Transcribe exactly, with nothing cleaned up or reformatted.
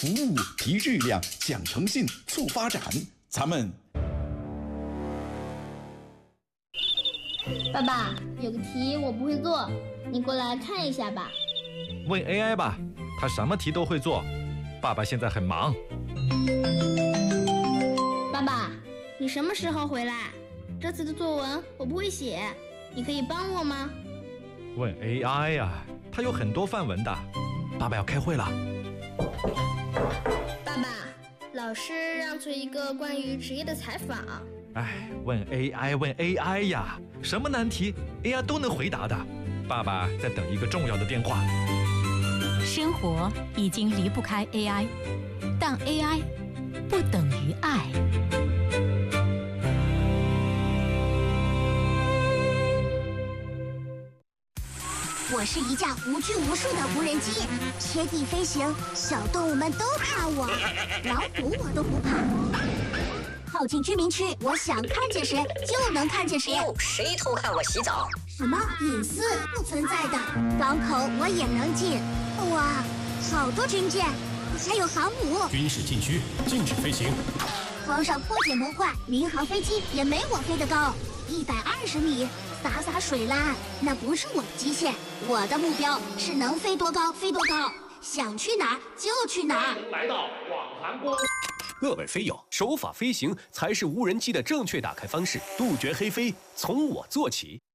服务、提质量、讲诚信、促发展。咱们。 爸爸，有个题我不会做，你过来看一下吧。 问 A I 吧，它什么题都会做。爸爸现在很忙。 爸爸，你什么时候回来？这次的作文我不会写，你可以帮我吗？ 问 A I 呀、啊，它有很多范文的。爸爸要开会了。 爸爸，老师让做一个关于职业的采访。 哎，问 A I 问 A I 呀，什么难题 A I 都能回答的。爸爸在等一个重要的电话。 生活已经离不开 A I， 但 A I 不等于爱。 我是一架无拘无束的无人机，贴地飞行，小动物们都怕我，老虎我都不怕。靠近居民区，我想看见谁就能看见谁。 哟，谁偷看我洗澡？ 什么隐私不存在的？港口我也能进。哇，好多军舰，还有航母。 军事禁区，禁止飞行。 皇上破解魔幻，民航飞机也没我飞得高，一百二十米。洒洒水啦，那不是我的极限。我的目标是能飞多高飞多高，想去哪儿就去哪儿。 来到广寒宫。各位飞友，守法飞行才是无人机的正确打开方式，杜绝黑飞，从我做起。